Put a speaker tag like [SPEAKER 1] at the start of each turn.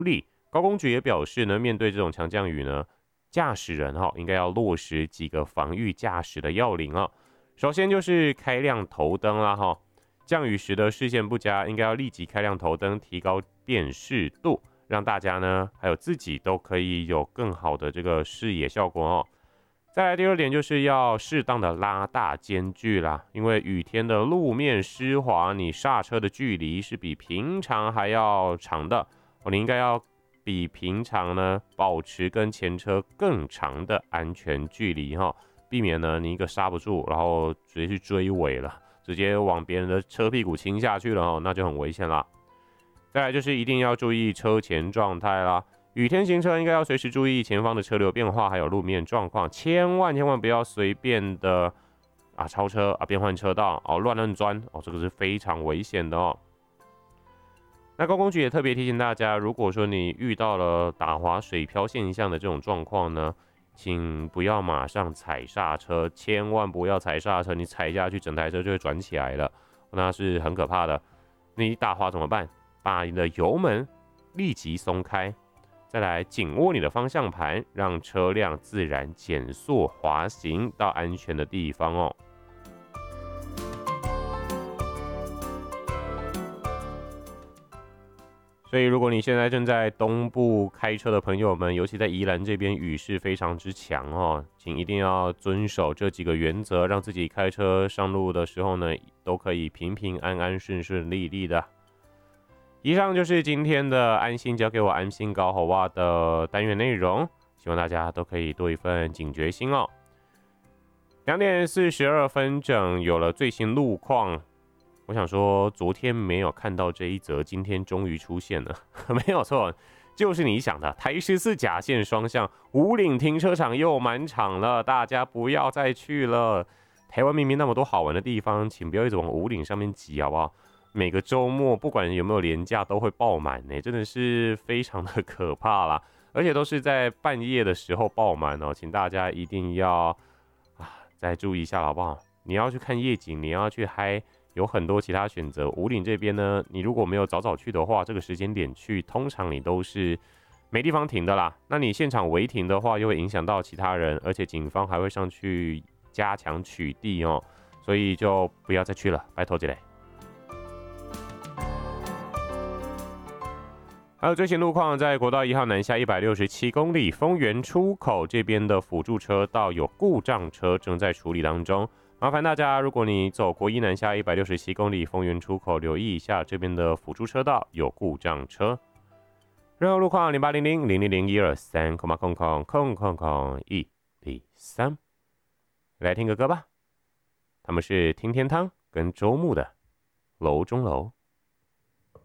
[SPEAKER 1] 力。高公局也表示呢，面对这种强降雨呢，驾驶人应该要落实几个防御驾驶的要领。首先就是开亮头灯啦降雨时的视线不佳，应该要立即开亮头灯，提高辨识度，让大家呢还有自己都可以有更好的这个视野效果。再来第二点就是要适当的拉大间距啦，因为雨天的路面湿滑，你刹车的距离是比平常还要长的你应该要比平常呢保持跟前车更长的安全距离避免呢你一个刹不住，然后直接去追尾了，直接往别人的车屁股倾下去了那就很危险啦。再来就是一定要注意车前状态啦。雨天行车应该要随时注意前方的车流变化，还有路面状况，千万不要随便的超车变换车道乱钻这个是非常危险的那高公局也特别提醒大家，如果说你遇到了打滑水漂现象的这种状况呢，请不要马上踩刹车，千万不要踩刹车，你踩下去整台车就会转起来了，那是很可怕的。你打滑怎么办？把你的油门立即松开，再来紧握你的方向盘，让车辆自然减速滑行到安全的地方所以如果你现在正在东部开车的朋友们，尤其在宜兰这边雨势非常之强请一定要遵守这几个原则，让自己开车上路的时候呢，都可以平平安安、顺顺利利的。以上就是今天的安心交给我安心搞好哇的单元内容，希望大家都可以多一份警觉心2点42分整有了最新路况，我想说昨天没有看到这一则，今天终于出现了没有错，就是你想的台14甲线双向武岭停车场又满场了，大家不要再去了。台湾明明那么多好玩的地方，请不要一直往武岭上面挤好不好？每个周末不管有没有连假都会爆满真的是非常的可怕啦，而且都是在半夜的时候爆满请大家一定要再注意一下好不好？你要去看夜景，你要去嗨，有很多其他选择。武岭这边呢，你如果没有早早去的话，这个时间点去，通常你都是没地方停的啦。那你现场违停的话，又会影响到其他人，而且警方还会上去加强取缔所以就不要再去了，拜托这里。还有最新路况，在国道1号南下167公里丰原出口这边的辅助车道有故障车正在处理当中，麻烦大家，如果你走国1南下167公里丰原出口，留意一下这边的辅助车道有故障车。任何路况0800-000-123，来听个歌吧，他们是听天堂跟周牧的楼中楼。